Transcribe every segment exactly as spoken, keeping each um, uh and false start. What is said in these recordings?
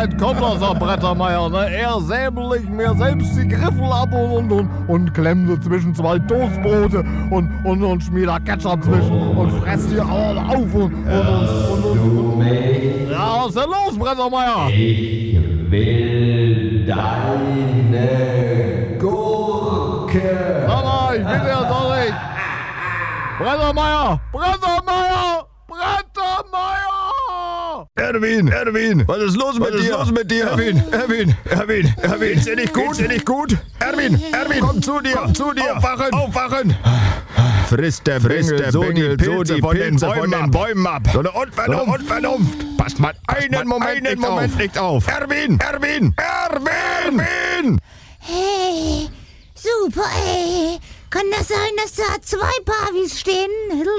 Moment kommt das, Herr Brettermeier. Ne? Er säbelt mir selbst die Griffel ab und, und, und klemmt sie zwischen zwei Toastbrote und, und, und schmiert da Ketchup zwischen und fresst die alle auf. Und, und, und, und, und, und. Ja, was ist denn los, Brettermeier? Ich will deine Gurke. Sag mal, ich bin ja doch nicht. Brettermeier! Brettermeier! Brettermeier! Erwin, Erwin, was ist los mit Was dir? ist los mit dir? Erwin, Erwin, Erwin, Erwin, Geht's dir nicht gut? Geht's dir nicht gut? Erwin, Erwin, Komm zu dir, komm zu dir, aufwachen. aufwachen. Frisst der Frisst Bengel der so Bengel die so Pilze die von den Pilze Bäumen von den ab. Bäumen ab. So eine Unvernunft. So eine Unvernunft. Passt mal Einen passt mal Moment, einen nicht Moment auf. nicht auf. Erwin, Erwin, Erwin, Erwin. Hey, super, ey. Kann das sein, dass da zwei Pavis stehen?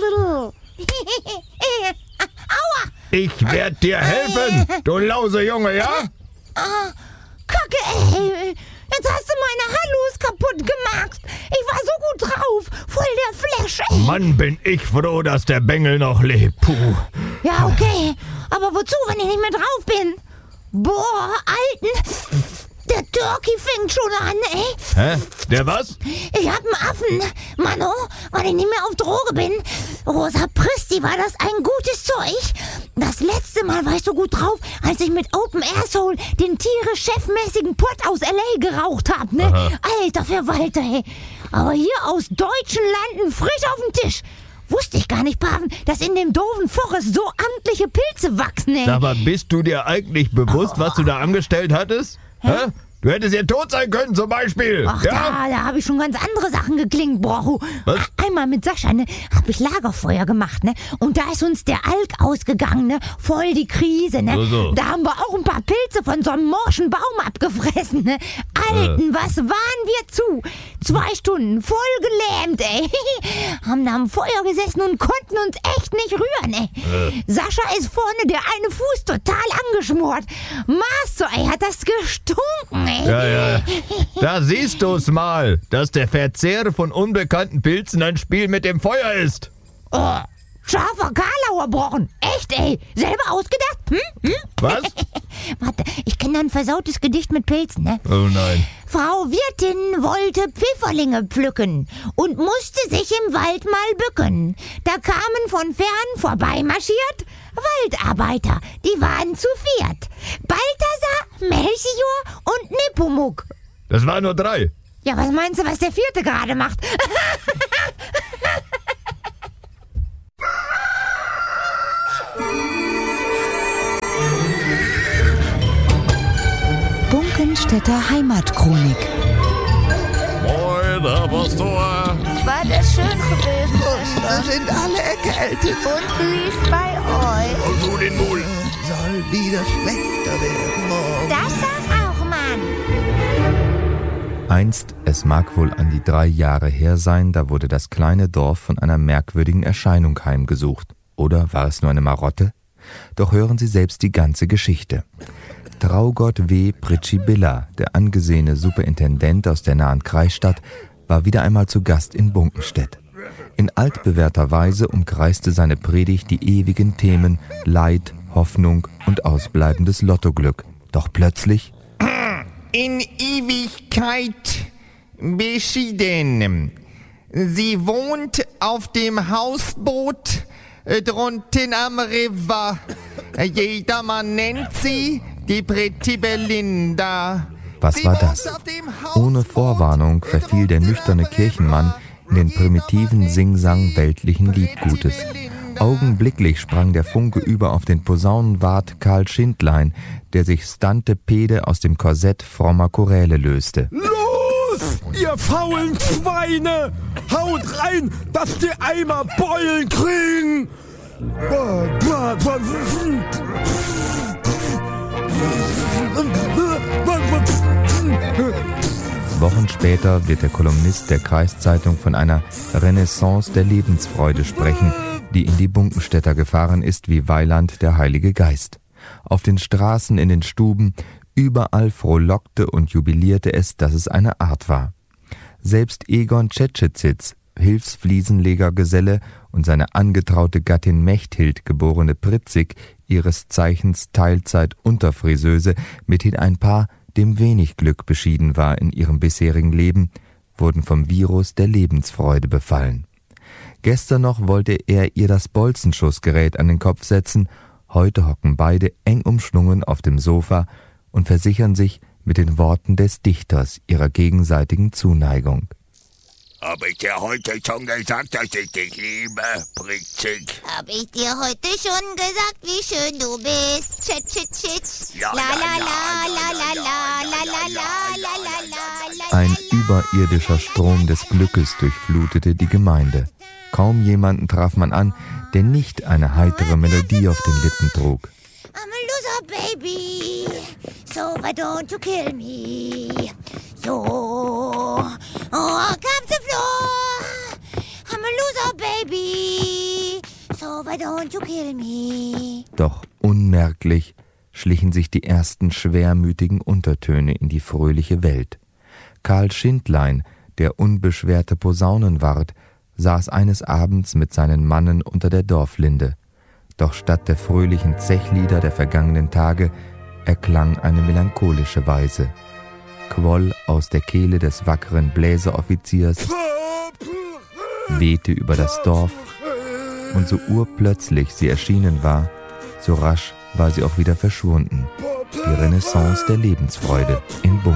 Aua! Ich werd dir helfen, du lause Junge, ja? Ah, Kacke, ey. Jetzt hast du meine Hallus kaputt gemacht. Ich war so gut drauf. Voll der Flash, ey. Mann, bin ich froh, dass der Bengel noch lebt. Puh. Ja, okay. Aber wozu, wenn ich nicht mehr drauf bin? Boah, Alten. Der Turkey fängt schon an, ey. Hä? Der was? Ich hab einen Affen. Mano, weil ich nicht mehr auf Droge bin. Rosa Pristi, war das ein gutes Zeug. Das letzte Mal war ich so gut drauf, als ich mit Open Airsoul den Tiere-chefmäßigen Pott aus L A geraucht hab, ne? Aha. Alter Verwalter, ey. Aber hier aus deutschen Landen frisch auf dem Tisch. Wusste ich gar nicht, Paven, dass in dem doofen Forest so amtliche Pilze wachsen, ey. Aber bist du dir eigentlich bewusst, was du da angestellt hattest? Hä? Du hättest ja tot sein können, zum Beispiel. Ach, ja? da, da habe ich schon ganz andere Sachen geklingt, Brochu. Was? Einmal mit Sascha, ne, habe ich Lagerfeuer gemacht, ne? Und da ist uns der Alk ausgegangen, ne? Voll die Krise, ne? So, so. Da haben wir auch ein paar Pilze von so einem morschen Baum abgefressen, ne? Alten, Äh. was waren wir zu? Zwei Stunden, voll gelähmt, ey. Haben da am Feuer gesessen und konnten uns echt nicht rühren, ey. Äh. Sascha ist vorne, der eine Fuß total angeschmort. Master, ey, hat das gestunken, ey. Ja, ja. Da siehst du's mal, dass der Verzehr von unbekannten Pilzen ein Spiel mit dem Feuer ist. Oh, scharfer Karlauer Brochen. Echt, ey. Selber ausgedacht? Hm? Hm? Was? Warte, ich kenne ein versautes Gedicht mit Pilzen, ne? Oh nein. Frau Wirtin wollte Pfifferlinge pflücken und musste sich im Wald mal bücken. Da kamen von fern vorbeimarschiert Waldarbeiter, die waren zu viert. Balthasar, Melchior und Nepomuk. Das waren nur drei. Ja, was meinst du, was der vierte gerade macht? Bunkenstädter Heimatchronik. Moin, Herr Pastor. War das schön gewesen? Da sind alle erkältet. Und wie lief's bei euch? Und du den Mul. Soll wieder schlechter werden morgen. Das sag auch, Mann. Einst, es mag wohl an die drei Jahre her sein, da wurde das kleine Dorf von einer merkwürdigen Erscheinung heimgesucht. Oder war es nur eine Marotte? Doch hören Sie selbst die ganze Geschichte. Traugott W. Pritschibilla, der angesehene Superintendent aus der nahen Kreisstadt, war wieder einmal zu Gast in Bunkenstedt. In altbewährter Weise umkreiste seine Predigt die ewigen Themen Leid, Hoffnung und ausbleibendes Lottoglück. Doch plötzlich... In Ewigkeit beschieden. Sie wohnt auf dem Hausboot äh, drunten am River. Jedermann nennt sie die Pretty Belinda. Was war das? Ohne Vorwarnung verfiel der nüchterne Kirchenmann in den primitiven Singsang weltlichen Liebgutes. Augenblicklich sprang der Funke über auf den Posaunenwart Karl Schindlein, der sich Stante Pede aus dem Korsett frommer Choräle löste. Los, ihr faulen Schweine! Haut rein, dass die Eimer Beulen kriegen! Wochen später wird der Kolumnist der Kreiszeitung von einer Renaissance der Lebensfreude sprechen, die in die Bunkenstädter gefahren ist wie Weiland der Heilige Geist. Auf den Straßen, in den Stuben, überall frohlockte und jubilierte es, dass es eine Art war. Selbst Egon Tschetschezitz, Hilfsfliesenlegergeselle und seine angetraute Gattin Mechthild, geborene Pritzig, ihres Zeichens Teilzeit-Unterfriseuse, mithin ein Paar, dem wenig Glück beschieden war in ihrem bisherigen Leben, wurden vom Virus der Lebensfreude befallen. Gestern noch wollte er ihr das Bolzenschussgerät an den Kopf setzen, heute hocken beide eng umschlungen auf dem Sofa und versichern sich mit den Worten des Dichters ihrer gegenseitigen Zuneigung. Hab ich dir heute schon gesagt, dass ich dich liebe, Pritzig? Hab ich dir heute schon gesagt, wie schön du bist? Tschit, tschit, tschit. La la la la la la la la la la la la. Ein überirdischer Strom des Glückes durchflutete die Gemeinde. Kaum jemanden traf man an, der nicht eine heitere Melodie auf den Lippen trug. I'm a loser, baby, so why don't you kill me? So, oh, come to floor. I'm a loser, baby, so why don't you kill me? Doch unmerklich schlichen sich die ersten schwermütigen Untertöne in die fröhliche Welt. Karl Schindlein, der unbeschwerte Posaunenwart, saß eines Abends mit seinen Mannen unter der Dorflinde. Doch statt der fröhlichen Zechlieder der vergangenen Tage erklang eine melancholische Weise. Quoll aus der Kehle des wackeren Bläseroffiziers, wehte über das Dorf, und so urplötzlich sie erschienen war, so rasch war sie auch wieder verschwunden. Die Renaissance der Lebensfreude in Bung.